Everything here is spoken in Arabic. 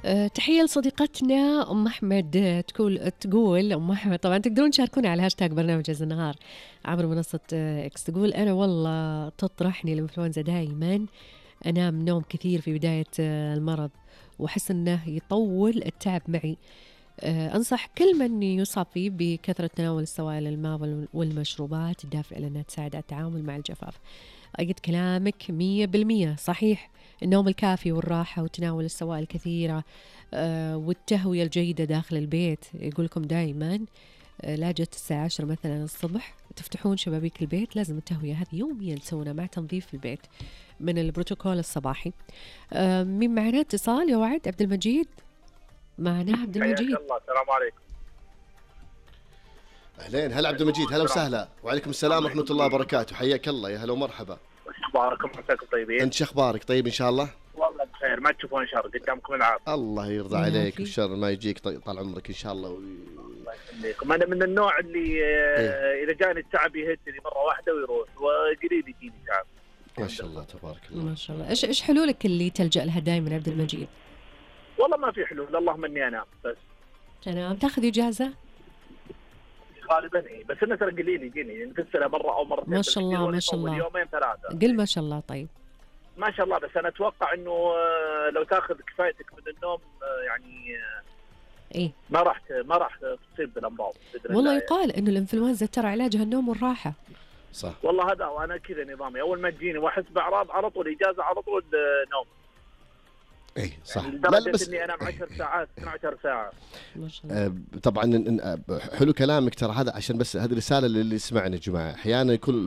تحية لصديقتنا أم أحمد. تقول أم أحمد، طبعا تقدرون تشاركونا على هاشتاج برنامج جاز النهار عبر منصة إكس. تقول أنا والله تطرحني الإنفلونزا دائما، أنام نوم كثير في بداية المرض وأحس أنه يطول التعب معي. أنصح كل من يصاب فيه بكثرة تناول السوائل الماء والمشروبات الدافئة لأنها تساعد على التعامل مع الجفاف. أجد كلامك 100% صحيح. النوم الكافي والراحة وتناول السوائل الكثيرة والتهوية الجيدة داخل البيت. يقولكم دائما لا جت الساعة 10 مثلا الصبح تفتحون شبابيك البيت، لازم التهوية هذه يوميا تسوونها مع تنظيف البيت من البروتوكول الصباحي. مين معنا اتصال يا وعد؟ عبد المجيد معنا. عبد المجيد، حياك الله، السلام عليكم. أهلين، هلا عبد المجيد، هلا وسهلا. وعليكم السلام ورحمة الله وبركاته، حياك الله، يا هلا ومرحبا. اخباركم؟ مساكم طيبين؟ أنت شو أخبارك؟ طيب إن شاء الله؟ والله بخير، ما تشوفون شر، قدامكم العاب. الله يرضى عليك والشر ما يجيك، طال عمرك إن شاء الله. الله يخليكم. أنا من النوع اللي إذا جاني التعب يهدني مرة واحدة ويروح، وقليل يجيني تعب. ما شاء الله تبارك الله. ما شاء الله. إيش حلولك اللي تلجأ لها دائما عبد المجيد؟ والله ما في حلول، اللهم إني أنام بس. تنام؟ تاخذ إجازة؟ غالبا إيه، بس إنه ترى قليل يجيني في السنة مرة أو مرتين. ما شاء الله ما شاء الله. يومين ثلاثة. قل ما شاء الله. طيب ما شاء الله، بس أنا أتوقع إنه لو تاخذ كفايتك من النوم يعني إيه ما راح تصيب بالأمراض. والله يقال إنه الإنفلونزا ترى علاجها النوم والراحة. صح والله هذا، وأنا كذا نظامي، أول ما تجيني وأحس بأعراض على طول إجازة، على طول نوم. اي صح. يعني لدرجة بس اني انام 10 ساعات 12 ساعة. ما شاء الله. طبعا حلو كلامك، ترى هذا عشان بس هذه رسالة للي سمعنا يا جماعة. احيانا يكون